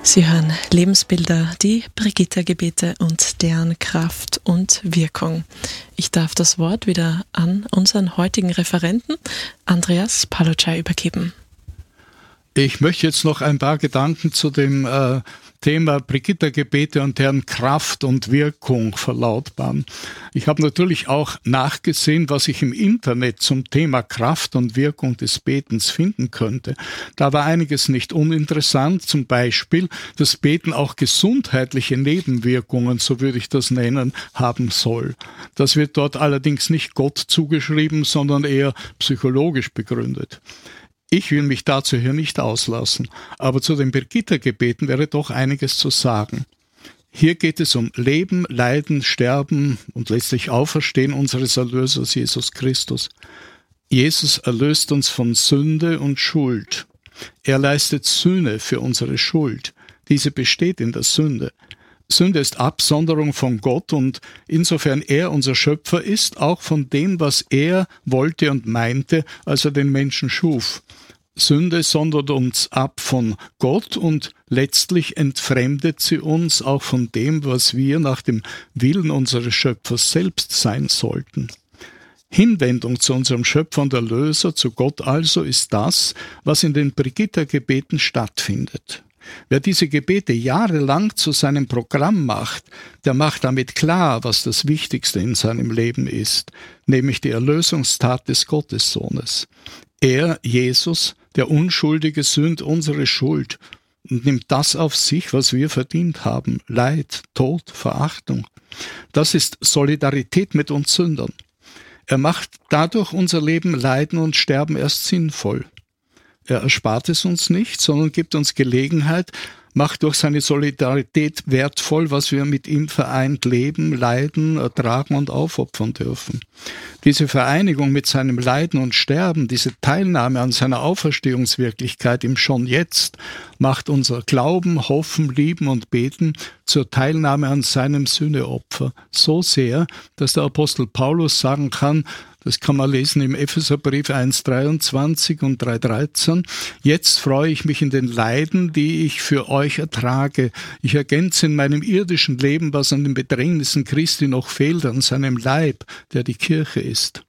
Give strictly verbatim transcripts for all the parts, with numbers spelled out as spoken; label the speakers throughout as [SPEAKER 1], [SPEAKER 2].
[SPEAKER 1] Sie hören Lebensbilder, die Brigitta-Gebete und deren Kraft und Wirkung. Ich darf das Wort wieder an unseren heutigen Referenten, Andreas Palucay, übergeben.
[SPEAKER 2] Ich möchte jetzt noch ein paar Gedanken zu dem äh, Thema Brigitta-Gebete und deren Kraft und Wirkung verlautbaren. Ich habe natürlich auch nachgesehen, was ich im Internet zum Thema Kraft und Wirkung des Betens finden könnte. Da war einiges nicht uninteressant, zum Beispiel, dass Beten auch gesundheitliche Nebenwirkungen, so würde ich das nennen, haben soll. Das wird dort allerdings nicht Gott zugeschrieben, sondern eher psychologisch begründet. Ich will mich dazu hier nicht auslassen, aber zu den Brigitta-Gebeten wäre doch einiges zu sagen. Hier geht es um Leben, Leiden, Sterben und letztlich Auferstehen unseres Erlösers Jesus Christus. Jesus erlöst uns von Sünde und Schuld. Er leistet Sühne für unsere Schuld. Diese besteht in der Sünde. Sünde ist Absonderung von Gott und insofern er unser Schöpfer ist, auch von dem, was er wollte und meinte, als er den Menschen schuf. Sünde sondert uns ab von Gott und letztlich entfremdet sie uns auch von dem, was wir nach dem Willen unseres Schöpfers selbst sein sollten. Hinwendung zu unserem Schöpfer und Erlöser, zu Gott also, ist das, was in den Brigitta-Gebeten stattfindet. Wer diese Gebete jahrelang zu seinem Programm macht, der macht damit klar, was das Wichtigste in seinem Leben ist, nämlich die Erlösungstat des Gottessohnes. Er, Jesus, der Unschuldige, sühnt unsere Schuld und nimmt das auf sich, was wir verdient haben: Leid, Tod, Verachtung. Das ist Solidarität mit uns Sündern. Er macht dadurch unser Leben, Leiden und Sterben erst sinnvoll. Er erspart es uns nicht, sondern gibt uns Gelegenheit, macht durch seine Solidarität wertvoll, was wir mit ihm vereint leben, leiden, ertragen und aufopfern dürfen. Diese Vereinigung mit seinem Leiden und Sterben, diese Teilnahme an seiner Auferstehungswirklichkeit im Schon Jetzt, macht unser Glauben, Hoffen, Lieben und Beten zur Teilnahme an seinem Sühneopfer so sehr, dass der Apostel Paulus sagen kann, das kann man lesen im Epheserbrief eins dreiundzwanzig und drei dreizehn. Jetzt freue ich mich in den Leiden, die ich für euch ertrage. Ich ergänze in meinem irdischen Leben, was an den Bedrängnissen Christi noch fehlt, an seinem Leib, der die Kirche ist.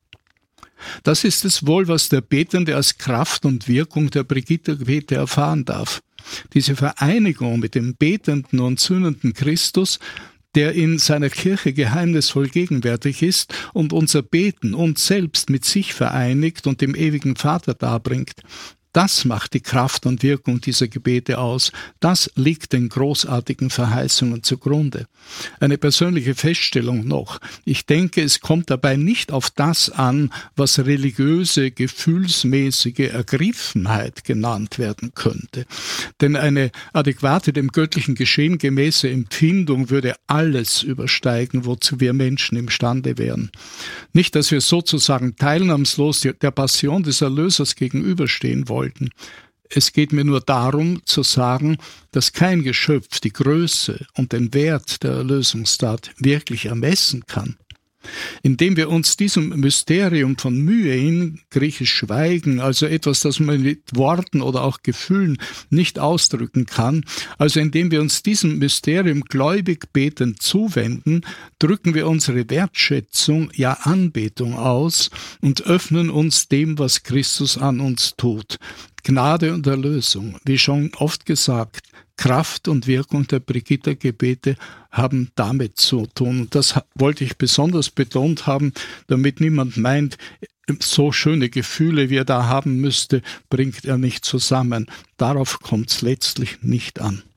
[SPEAKER 2] Das ist es wohl, was der Betende als Kraft und Wirkung der Brigitta-Gebete erfahren darf. Diese Vereinigung mit dem betenden und sühnenden Christus, der in seiner Kirche geheimnisvoll gegenwärtig ist und unser Beten uns selbst mit sich vereinigt und dem ewigen Vater darbringt. Das macht die Kraft und Wirkung dieser Gebete aus. Das liegt den großartigen Verheißungen zugrunde. Eine persönliche Feststellung noch. Ich denke, es kommt dabei nicht auf das an, was religiöse, gefühlsmäßige Ergriffenheit genannt werden könnte. Denn eine adäquate, dem göttlichen Geschehen gemäße Empfindung würde alles übersteigen, wozu wir Menschen imstande wären. Nicht, dass wir sozusagen teilnahmslos der Passion des Erlösers gegenüberstehen wollen. Es geht mir nur darum zu sagen, dass kein Geschöpf die Größe und den Wert der Erlösungstat wirklich ermessen kann. Indem wir uns diesem Mysterium von Mühe in griechisch Schweigen, also etwas, das man mit Worten oder auch Gefühlen nicht ausdrücken kann, also indem wir uns diesem Mysterium gläubig betend zuwenden, drücken wir unsere Wertschätzung, ja Anbetung aus und öffnen uns dem, was Christus an uns tut. Gnade und Erlösung, wie schon oft gesagt, Kraft und Wirkung der Brigitta-Gebete haben damit zu tun. Und das wollte ich besonders betont haben, damit niemand meint, so schöne Gefühle, wie er da haben müsste, bringt er nicht zusammen. Darauf kommt es letztlich nicht an.